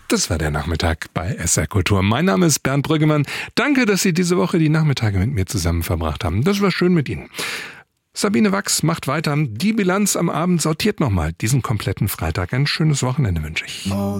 Das war der Nachmittag bei SR Kultur. Mein Name ist Bernd Brüggemann. Danke, dass Sie diese Woche die Nachmittage mit mir zusammen verbracht haben. Das war schön mit Ihnen. Sabine Wachs macht weiter. Die Bilanz am Abend sortiert nochmal diesen kompletten Freitag. Ein schönes Wochenende wünsche ich.